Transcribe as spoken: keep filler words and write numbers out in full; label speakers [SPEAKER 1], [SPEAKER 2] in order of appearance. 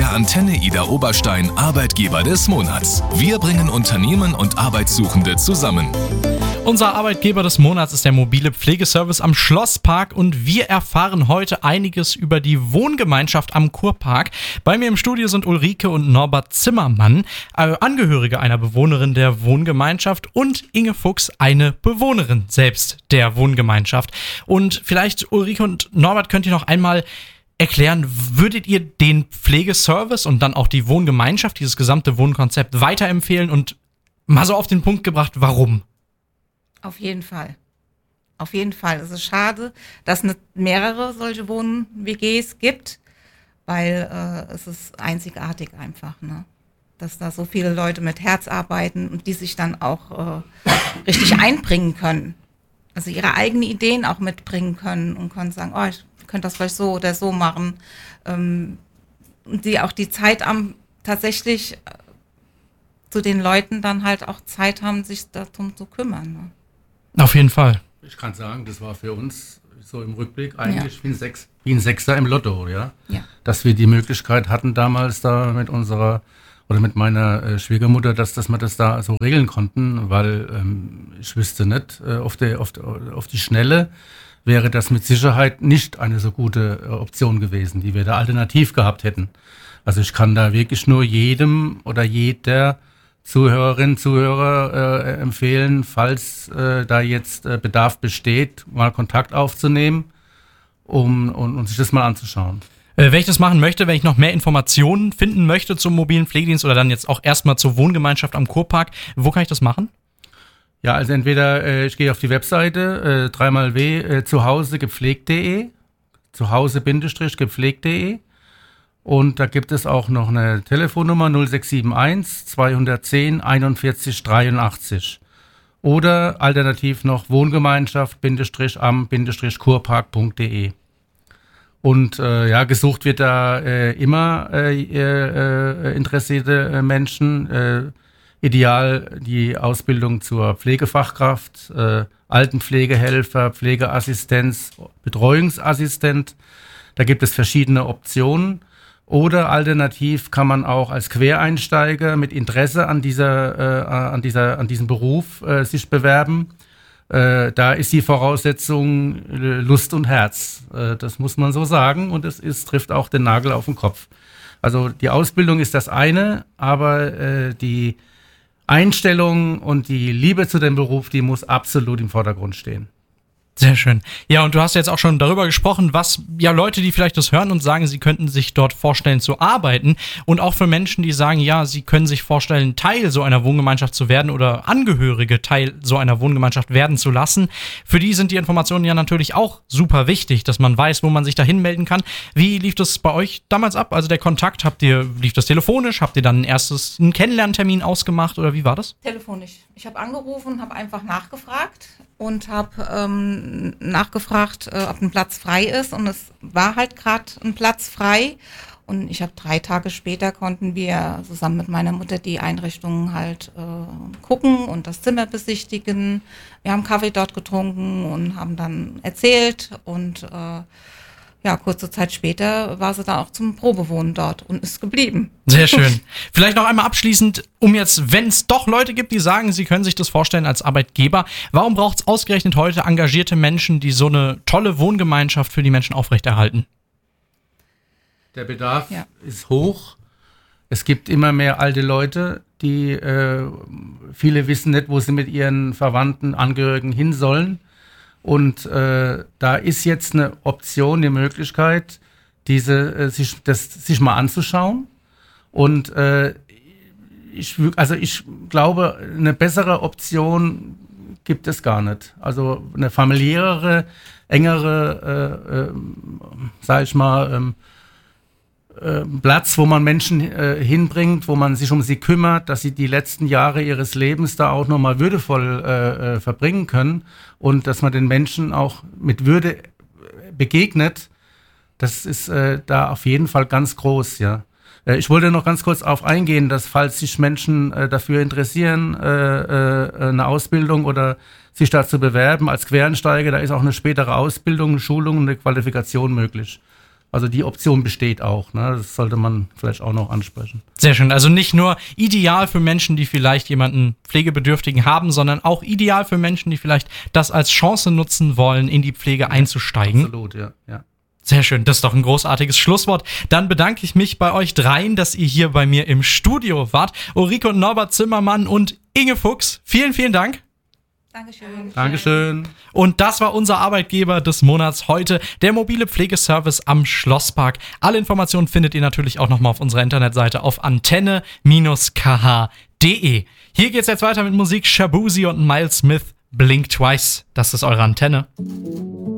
[SPEAKER 1] der Antenne Ida Oberstein Arbeitgeber des Monats. Wir bringen Unternehmen und Arbeitssuchende zusammen.
[SPEAKER 2] Unser Arbeitgeber des Monats ist der mobile Pflegeservice am Schlosspark und wir erfahren heute einiges über die Wohngemeinschaft am Kurpark. Bei mir im Studio sind Ulrike und Norbert Zimmermann, äh, Angehörige einer Bewohnerin der Wohngemeinschaft, und Inge Fuchs, eine Bewohnerin selbst der Wohngemeinschaft. Und vielleicht, Ulrike und Norbert, könnt ihr noch einmal erklären, würdet ihr den Pflegeservice und dann auch die Wohngemeinschaft, dieses gesamte Wohnkonzept weiterempfehlen und mal so auf den Punkt gebracht, warum?
[SPEAKER 3] Auf jeden Fall. Auf jeden Fall. Es ist schade, dass es nicht mehrere solche Wohn-W Gs gibt, weil äh, es ist einzigartig einfach, ne? Dass da so viele Leute mit Herz arbeiten und die sich dann auch äh, richtig einbringen können. Also ihre eigenen Ideen auch mitbringen können und können sagen, oh, ich könnte das vielleicht so oder so machen. Ähm, und die auch die Zeit am tatsächlich äh, zu den Leuten dann halt auch Zeit haben, sich darum zu kümmern, ne?
[SPEAKER 2] Auf jeden Fall.
[SPEAKER 4] Ich kann sagen, das war für uns so im Rückblick eigentlich
[SPEAKER 3] Ja.
[SPEAKER 4] wie, ein Sechs, wie ein Sechser im Lotto, ja?
[SPEAKER 3] Ja.
[SPEAKER 4] Dass wir die Möglichkeit hatten damals da mit unserer oder mit meiner äh, Schwiegermutter, dass, dass wir das da so regeln konnten, weil ähm, ich wüsste nicht, äh, auf, der, auf, auf die Schnelle wäre das mit Sicherheit nicht eine so gute äh, Option gewesen, die wir da alternativ gehabt hätten. Also ich kann da wirklich nur jedem oder jeder Zuhörerinnen, Zuhörer äh, empfehlen, falls äh, da jetzt äh, Bedarf besteht, mal Kontakt aufzunehmen, um und, und sich das mal anzuschauen.
[SPEAKER 2] Äh, wenn ich das machen möchte, wenn ich noch mehr Informationen finden möchte zum mobilen Pflegedienst oder dann jetzt auch erstmal zur Wohngemeinschaft am Kurpark, wo kann ich das machen?
[SPEAKER 4] Ja, also entweder äh, ich gehe auf die Webseite äh, dreimal w äh, zuhausegepflegt punkt de, zuhause-gepflegt punkt de. Und da gibt es auch noch eine Telefonnummer null sechs sieben eins zwei eins null einundvierzig dreiundachtzig. Oder alternativ noch Wohngemeinschaft-am-kurpark punkt de. Und äh, ja, gesucht wird da äh, immer äh, äh, interessierte äh, Menschen. Äh, ideal die Ausbildung zur Pflegefachkraft, äh, Altenpflegehelfer, Pflegeassistenz, Betreuungsassistent. Da gibt es verschiedene Optionen. Oder alternativ kann man auch als Quereinsteiger mit Interesse an dieser, äh, an dieser, an diesem Beruf äh, sich bewerben. Äh, da ist die Voraussetzung äh, Lust und Herz. Äh, das muss man so sagen, und es ist, trifft auch den Nagel auf den Kopf. Also die Ausbildung ist das eine, aber äh, die Einstellung und die Liebe zu dem Beruf, die muss absolut im Vordergrund stehen.
[SPEAKER 2] Sehr schön. Ja, und du hast jetzt auch schon darüber gesprochen, was ja Leute, die vielleicht das hören und sagen, sie könnten sich dort vorstellen zu arbeiten, und auch für Menschen, die sagen, ja, sie können sich vorstellen, Teil so einer Wohngemeinschaft zu werden oder Angehörige Teil so einer Wohngemeinschaft werden zu lassen. Für die sind die Informationen ja natürlich auch super wichtig, dass man weiß, wo man sich da hinmelden kann. Wie lief das bei euch damals ab? Also der Kontakt, habt ihr, lief das telefonisch? Habt ihr dann ein erstes einen Kennenlerntermin ausgemacht oder wie war das?
[SPEAKER 3] Telefonisch. Ich habe angerufen, habe einfach nachgefragt und habe ähm, nachgefragt, äh, ob ein Platz frei ist, und es war halt gerade ein Platz frei, und ich habe drei Tage später konnten wir zusammen mit meiner Mutter die Einrichtungen halt äh, gucken und das Zimmer besichtigen. Wir haben Kaffee dort getrunken und haben dann erzählt, und äh, ja, kurze Zeit später war sie dann auch zum Probewohnen dort und ist geblieben.
[SPEAKER 2] Sehr schön. Vielleicht noch einmal abschließend, um jetzt, wenn es doch Leute gibt, die sagen, sie können sich das vorstellen als Arbeitgeber, warum braucht es ausgerechnet heute engagierte Menschen, die so eine tolle Wohngemeinschaft für die Menschen aufrechterhalten?
[SPEAKER 4] Der Bedarf
[SPEAKER 3] Ja.
[SPEAKER 4] ist hoch. Es gibt immer mehr alte Leute, die äh, viele wissen nicht, wo sie mit ihren Verwandten, Angehörigen hin sollen. Und äh, da ist jetzt eine Option, die Möglichkeit, diese äh, sich das sich mal anzuschauen. Und äh, ich also ich glaube, eine bessere Option gibt es gar nicht. Also eine familiärere, engere, äh, äh, sag ich mal, ähm, äh, Platz, wo man Menschen äh, hinbringt, wo man sich um sie kümmert, dass sie die letzten Jahre ihres Lebens da auch nochmal würdevoll äh, äh, verbringen können, und dass man den Menschen auch mit Würde begegnet. Das ist äh, da auf jeden Fall ganz groß, ja. Äh, ich wollte noch ganz kurz auf eingehen, dass, falls sich Menschen äh, dafür interessieren, äh, äh, eine Ausbildung oder sich dazu bewerben als Quereinsteiger, da ist auch eine spätere Ausbildung, eine Schulung, eine Qualifikation möglich. Also die Option besteht auch, ne? Das sollte man vielleicht auch noch ansprechen.
[SPEAKER 2] Sehr schön. Also nicht nur ideal für Menschen, die vielleicht jemanden Pflegebedürftigen haben, sondern auch ideal für Menschen, die vielleicht das als Chance nutzen wollen, in die Pflege ja, einzusteigen.
[SPEAKER 4] Absolut, ja, ja.
[SPEAKER 2] Sehr schön, das ist doch ein großartiges Schlusswort. Dann bedanke ich mich bei euch dreien, dass ihr hier bei mir im Studio wart. Ulrike und Norbert Zimmermann und Inge Fuchs. Vielen, vielen Dank.
[SPEAKER 3] Dankeschön.
[SPEAKER 4] Dankeschön.
[SPEAKER 2] Und das war unser Arbeitgeber des Monats heute, der mobile Pflegeservice am Schlosspark. Alle Informationen findet ihr natürlich auch nochmal auf unserer Internetseite auf antenne Bindestrich k h punkt d e. Hier geht's jetzt weiter mit Musik. Shaboozey und Miles Smith, Blink Twice. Das ist eure Antenne.